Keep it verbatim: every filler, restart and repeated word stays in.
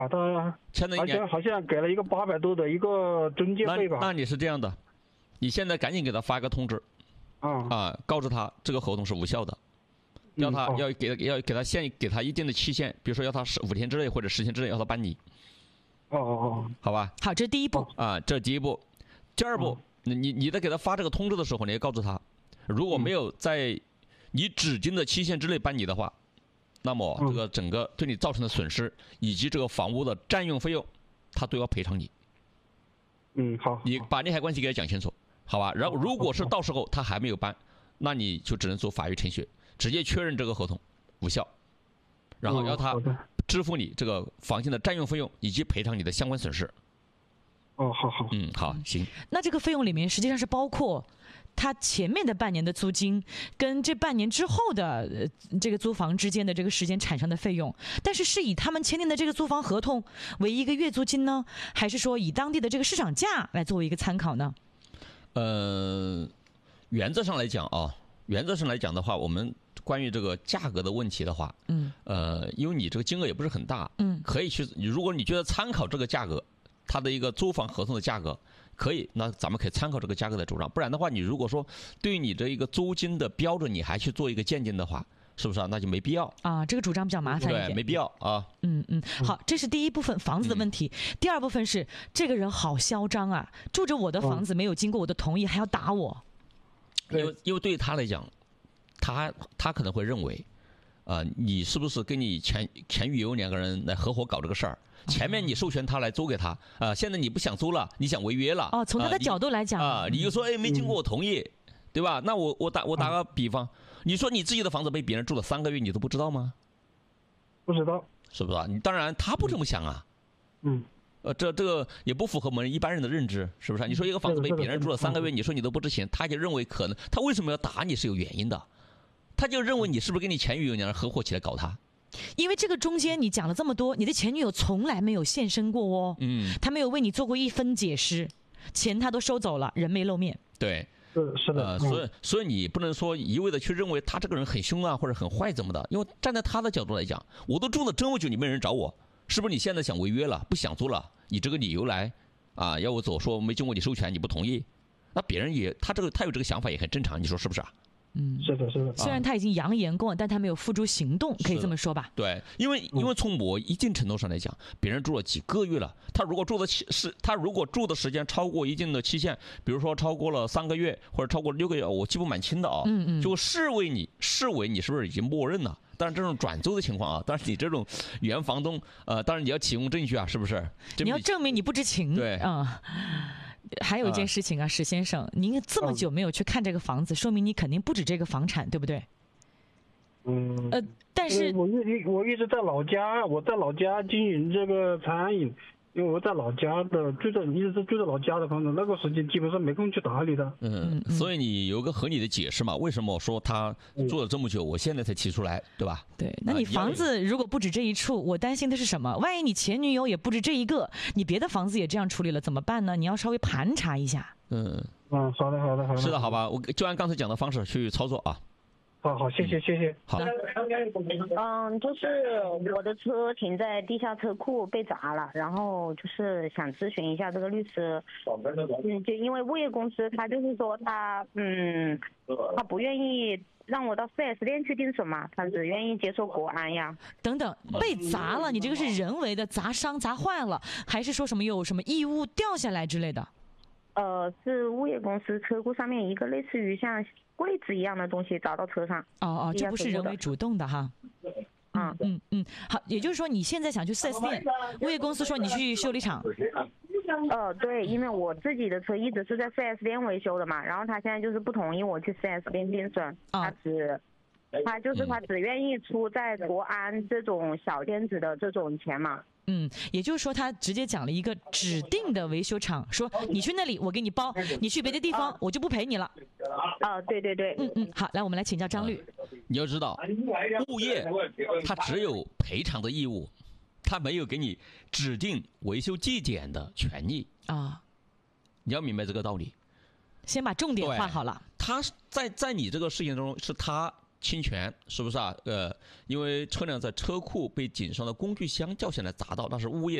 啊，他签了一年， 而且好像给了一个八百多的一个中介费吧。 那那你是这样的，你现在赶紧给他发一个通知， 啊啊，告知他这个合同是无效的，要他、 嗯、 要给要给他限给他一定的期限，比如说要他十五天之内或者十天之内要他搬离。 哦哦哦， 好吧。 好，这是第一步啊，这是第一步。第二步，你你你在给他发这个通知的时候，你要告诉他，如果没有在你指定的期限之内搬离的话，那么这个整个对你造成的损失以及这个房屋的占用费用，他都要赔偿你。 嗯，好， 你把利害关系给他讲清楚，好吧？然后如果是到时候他还没有搬，那你就只能做法律程序，直接确认这个合同无效，然后要他支付你这个房间的占用费用以及赔偿你的相关损失。 哦，好好， 嗯，好，行。 那这个费用里面实际上是包括他前面的半年的租金，跟这半年之后的、呃、这个租房之间的这个时间产生的费用，但是是以他们签订的这个租房合同为一个月租金呢，还是说以当地的这个市场价来作为一个参考呢？ 呃，原则上来讲啊，原则上来讲的话，我们关于这个价格的问题的话， 嗯， 呃，因为你这个金额也不是很大， 嗯， 可以去，如果你觉得参考这个价格，它的一个租房合同的价格可以，那咱们可以参考这个价格来主张。不然的话，你如果说对于你的一个租金的标准你还去做一个鉴定的话，是不是啊？那就没必要啊，这个主张比较麻烦一点， 对，没必要啊。 嗯嗯，好，这是第一部分房子的问题。嗯、第二部分是这个人好嚣张啊，住着我的房子没有经过我的同意还要打我。 因为因为对于他来讲，他他可能会认为，啊、呃，你是不是跟你前前女友两个人来合伙搞这个事儿？前面你授权他来租给他啊、呃，现在你不想租了，你想违约了。 哦，从他的角度来讲啊、呃，你就说哎，没经过我同意，嗯、对吧？那我我打我打个比方，你说你自己的房子被别人住了三个月，你都不知道吗？ 不知道， 是不是啊？你当然他不这么想啊。 嗯。 呃，这这个也不符合我们一般人的认知，是不是、啊？你说一个房子被别人住了三个月，你说你都不知情，他就认为可能他为什么要打你是有原因的，他就认为你是不是跟你前女友两人合伙起来搞他。 因为这个中间你讲了这么多，你的前女友从来没有现身过哦， 嗯， 他没有为你做过一分解释，钱他都收走了，人没露面。 对， 是是的， 呃，所以所以你不能说一味的去认为他这个人很凶啊或者很坏怎么的，因为站在他的角度来讲，我都住了这么久，你没人找我，是不是你现在想违约了，不想租了，以这个理由来啊要我走，说没经过你授权你不同意，那别人也他这个他有这个想法也很正常，你说是不是啊？ 嗯， 是的，是的。 虽然他已经扬言过，但他没有付诸行动，可以这么说吧？ 对，因为因为从某一定程度上来讲，别人住了几个月了，他如果住的期是，他如果住的时间超过一定的期限，比如说超过了三个月或者超过六个月，我记不蛮清的啊， 嗯嗯， 就视为你视为你是不是已经默认了？当然这种转租的情况啊，当然你这种原房东，呃，当然你要提供证据啊，是不是？ 你要证明你不知情。 对啊。嗯还有一件事情啊，史先生，您这么久没有去看这个房子，说明你肯定不止这个房产，对不对？ 嗯。 呃，但是我一我一直在老家，我在老家经营这个餐饮，因为我在老家的住在一直是住在老家的房子，那个时间基本上没空去打理的。 嗯，所以你有个合理的解释嘛？为什么我说他做了这么久，我现在才提出来，对吧？ 对，那你房子如果不止这一处，我担心的是什么？万一你前女友也不止这一个，你别的房子也这样处理了，怎么办呢？你要稍微盘查一下。 嗯嗯，好的好的好的。 是的，好吧，我就按刚才讲的方式去操作啊。 好好，谢谢谢谢。 好。 嗯，就是我的车停在地下车库被砸了，然后就是想咨询一下这个律师。嗯，就因为物业公司他就是说他嗯他不愿意让我到 四 S 店去定损嘛，他只愿意接受国安呀。 等等，被砸了，你这个是人为的砸伤砸坏了，还是说什么有什么异物掉下来之类的？ 呃，是物业公司车库上面一个类似于像柜子一样的东西砸到车上。 哦哦，这不是人为主动的哈。 嗯嗯嗯，好，也就是说你现在想去 四 S 店，物业公司说你去修理厂。 呃，对，因为我自己的车一直是在 四 S 店维修的嘛，然后他现在就是不同意我去 四 S 店定损， 哦、 他只他就是他只愿意出在国安这种小店子的这种钱嘛。 嗯，也就是说他直接讲了一个指定的维修厂，说你去那里我给你包，你去别的地方我就不赔你了。 啊、呃，对对对。 嗯嗯，好，来我们来请教张律。 啊、你要知道，物业他只有赔偿的义务，他没有给你指定维修地点的权利啊。 你要明白这个道理。 先把重点画好了。 他在在你这个事情中是他侵权，是不是啊？呃，因为车辆在车库被井上的工具箱掉下来砸到，那是物业